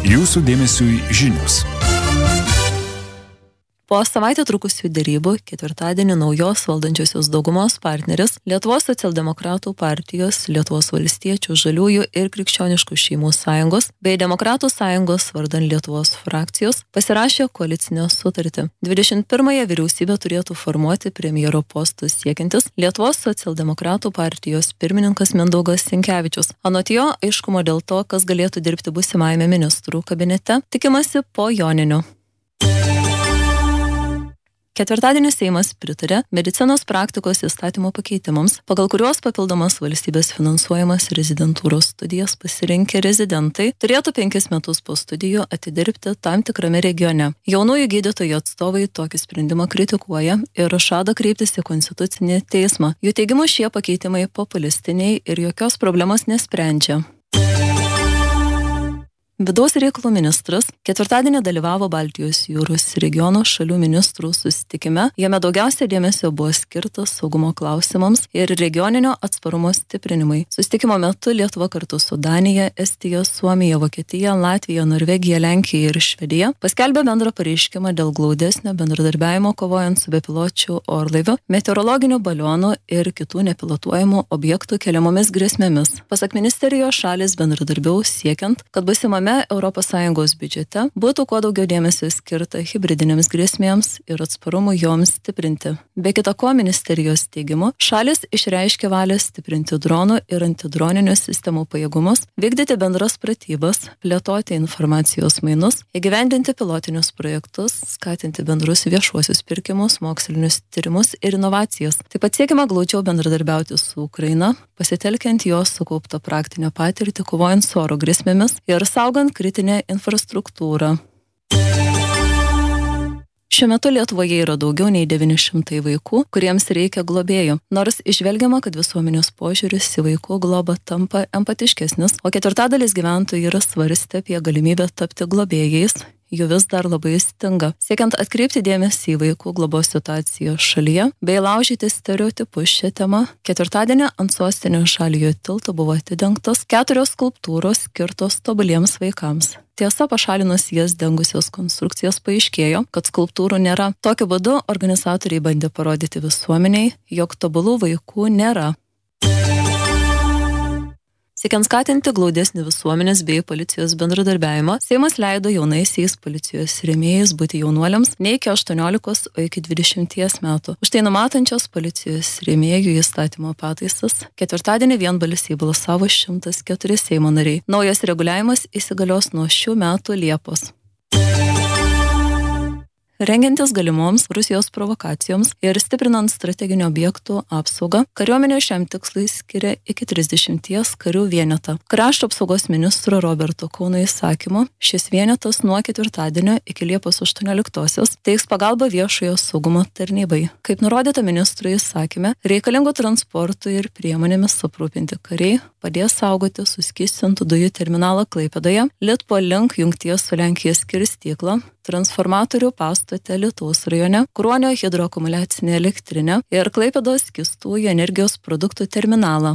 Jūsų dėmesiui žinios. Po savaitę trukusių derybų ketvirtadienį naujos valdančiosios daugumos partneris Lietuvos socialdemokratų partijos, Lietuvos valstiečių, žaliųjų ir krikščioniškų šeimų sąjungos bei Demokratų sąjungos vardan Lietuvos frakcijos pasirašė koalicinę sutartį. 21-ąją vyriausybę turėtų formuoti premjero postus siekiantis Lietuvos socialdemokratų partijos pirmininkas Mindaugas Sinkevičius. Anot jo, aiškumo dėl to, kas galėtų dirbti būsimajame ministrų kabinete, tikimasi po Joninių. Ketvirtadienį Seimas pritarė medicinos praktikos įstatymo pakeitimams, pagal kuriuos papildomas valstybės finansuojamas rezidentūros studijas pasirinkę rezidentai turėtų 5 metus po studijų atidirbti tam tikrame regione. Jaunųjų gydytojų atstovai tokį sprendimą kritikuoja ir žada kreiptis į Konstitucinį teismą. Jų teigimu šie pakeitimai populistiniai ir jokios problemos nesprendžia. Vidaus reikalų ministras ketvirtadienį dalyvavo Baltijos jūros regiono šalių ministrų susitikime. Jame daugiausia dėmesio buvo skirtas saugumo klausimams ir regioninio atsparumo stiprinimui. Susitikimo metu Lietuva kartu su Danija, Estija, Suomija, Vokietija, Latvija, Norvegija, Lenkija ir Švedija paskelbė bendrą pareiškimą dėl glaudesnio bendradarbiavimo kovojant su bepiločių orlaivių, meteorologinių balionų ir kitų nepilotuojamų objektų keliamomis grėsmėmis. Pasak ministerijos, šalys bendradarbiaus siekiant, kad būsimame ES biudžete būtų kuo daugiau dėmesio skirta hibridinėms grėsmėms ir atsparumui joms stiprinti. Be kita ko, ministerijos teigimu, šalis išreiškė valią stiprinti dronų ir antidroninių sistemų pajėgumus, vykdyti bendras pratybas, plėtoti informacijos mainus, įgyvendinti pilotinius projektus, skatinti bendrus viešuosius pirkimus, mokslinius tyrimus ir inovacijas. Taip pat siekiama glaudžiau bendradarbiauti su Ukraina, pasitelkiant jos sukauptą praktinę patirtį kovojant su oro grėsmėmis ir saugant kritinę infrastruktūrą. Šiuo metu Lietuvoje yra daugiau nei 900 vaikų, kuriems reikia globėjų. Nors išvelgiama, kad visuomenės požiūris į vaikų globą tampa empatiškesnis, o ketvirtadalis gyventojų yra svarstę apie galimybę tapti globėjais. Jų vis dar labai stinga. Siekiant atkreipti dėmesį į vaikų globos situaciją šalyje, bei laužyti stereotipus šią temą, ketvirtadienį ant Sostinio Žaliojo tilto buvo atidengtos 4 skulptūros skirtos tobuliems vaikams. Tiesa, pašalinus jas dengusios konstrukcijas paaiškėjo, kad skulptūrų nėra. Tokiu būdu organizatoriai bandė parodyti visuomeniai, jog tobulų vaikų nėra. Siekiant skatinti glaudesnį visuomenės bei policijos bendradarbiavimą, Seimas leido jaunaisiais policijos rėmėjais būti jaunuoliams ne iki 18, o iki 20 metų. Už tai numatančios policijos rėmėjų įstatymo pataisas ketvirtadienį vienbalsiai balsavo 104 Seimo nariai. Naujas reguliavimas įsigalios nuo šių metų Liepos. Rengiantis galimoms Rusijos provokacijoms ir stiprinant strateginių objektų apsaugą, kariuomenė šiam tikslui skiria iki 30 karių vienetą. Krašto apsaugos ministro Roberto Kauno įsakymu, šis vienetas nuo ketvirtadienio iki Liepos 18 teiks pagalbą viešojo saugumo tarnybai. Kaip nurodyta ministro įsakyme, reikalingų transportų ir priemonėmis aprūpinti kariai padės saugoti suskystintų dujų terminalą Klaipėdoje, Litpolink jungties su Lenkija skirstyklą, transformatorių pastate Alytaus rajone, Kruonio hidroakumuliacinė elektrinė ir Klaipėdos skystųjų energijos produktų terminalą.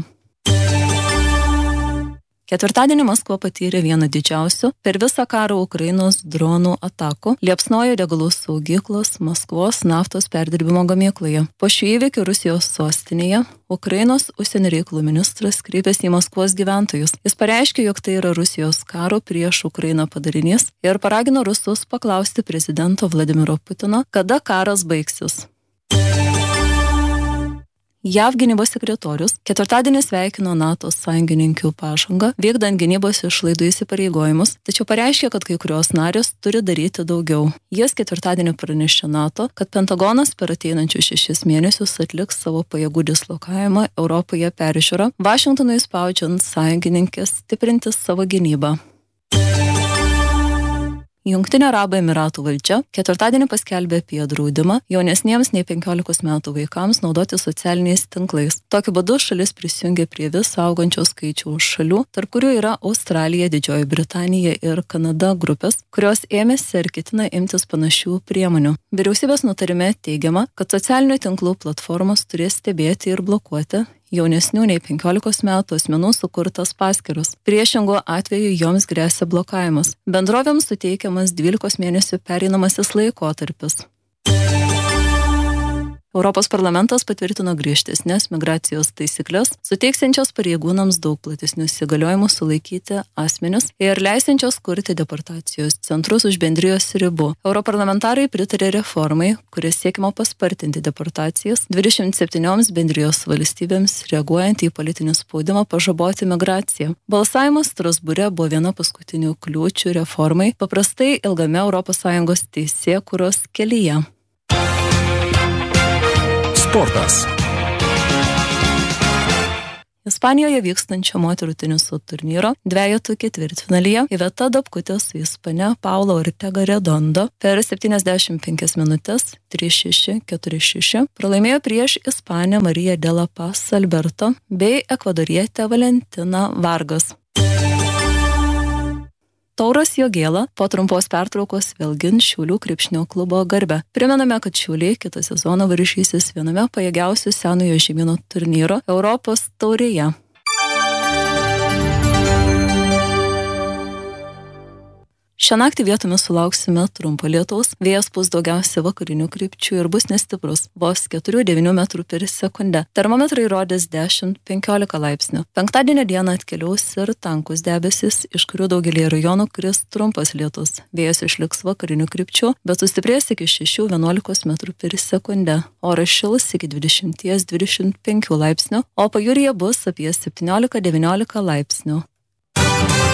Ketvirtadienį Maskva patyrė vieną didžiausių per visą karą Ukrainos dronų atakų, liepsnojo degalų saugyklos Maskvos naftos perdirbimo gamykloje. Po šių įvykių Rusijos sostinėje Ukrainos užsienio reikalų ministras kreipėsi į Maskvos gyventojus. Jis pareiškė, jog tai yra Rusijos karo prieš Ukrainą padarinys ir paragino rusus paklausti prezidento Vladimiro Putino, kada karas baigsis. JAV gynybos sekretorius ketvirtadienį sveikino NATO sąjungininkių pažangą, vykdant gynybos išlaidų įsipareigojimus, tačiau pareiškė, kad kai kurios narės turi daryti daugiau. Jis ketvirtadienį pranešė NATO, kad Pentagonas per ateinančius 6 mėnesius atliks savo pajėgų dislokavimą Europoje peržiūrą, Vašingtonui spaudžiant sąjungininkes stiprinti savo gynybą. Jungtinių Arabų Emiratų valdžia ketvirtadienį paskelbė apie draudimą jaunesniems nei 15 metų vaikams naudoti socialiniais tinklais. Tokiu būdu šalis prisijungė prie vis augančios skaičiaus šalių, tarp kurių yra Australija, Didžioji Britanija ir Kanada grupės, kurios ėmėsi ir ketina imtis panašių priemonių. Vyriausybės nutarime teigiama, kad socialinių tinklų platformos turės stebėti ir blokuoti jaunesnių nei 15 metų asmenų sukurtas paskyros. Priešingu atveju joms gresia blokavimas. Bendrovėms suteikiamas 12 mėnesių pereinamasis laikotarpis. Europos parlamentas patvirtino griežtesnės migracijos taisyklės, suteiksiančios pareigūnams daug platesnius įgaliojimus sulaikyti asmenis ir leisiančios kurti deportacijos centrus už bendrijos ribų. Europarlamentarai pritarė reformai, kuris siekima paspartinti deportacijas 27 bendrijos valstybėms, reaguojant į politinį spaudimą pažaboti migraciją. Balsavimas Strasbūre buvo viena paskutinių kliūčių reformai, paprastai ilgame ES teisėkūros kelyje. Sportas. Ispanijoje vykstančio moterų teniso turnyro dvejetų ketvirtfinalyje Iveta Dabkutė su ispane Paula Ortega Redondo per 75 minutes 3-6, 4-6 pralaimėjo prieš ispanę Mariją de la Paz Alberto bei ekvadorietę Valentiną Vargas. Tauras Jogėla po trumpos pertraukos vėl gins Šiaulių krepšinio klubo garbę. Primename, kad Šiauliai kitą sezoną varžysis viename pajėgiausių senojo žemyno turnyro Europos taurėje. Šią naktį vietomis sulauksime trumpo lietaus, vėjas pūs daugiausia vakarinių krypčių ir bus nestiprus, vos 4-9 metrų per sekundę. Termometrai rodys 10-15 laipsnių. Penktadienio dieną atkeliaus ir tankus debesis, iš kurių daugelį rajonų kris trumpas lietus. Vėjas išliks vakarinių krypčių, bet sustiprės iki 6-11 metrų per sekundę. Oras šils iki 20-25 laipsnių, o pajūryje bus apie 17-19 laipsnių.